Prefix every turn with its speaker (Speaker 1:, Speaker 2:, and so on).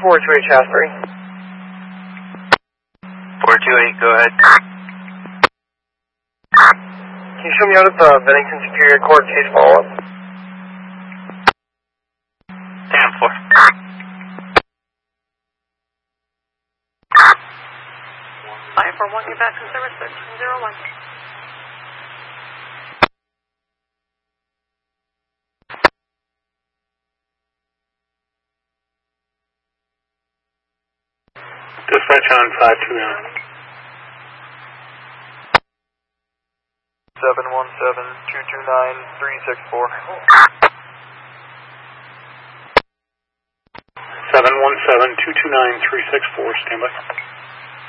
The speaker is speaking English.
Speaker 1: 428 Shasbury.
Speaker 2: 428, go ahead.
Speaker 1: Can you show me out at the Bennington Superior Court case follow-up?
Speaker 2: 10-4.
Speaker 3: Fire for 1, get back to service 1301.
Speaker 4: Dispatch on 529.
Speaker 2: 717-229-364.
Speaker 4: 717-229-364, stand by.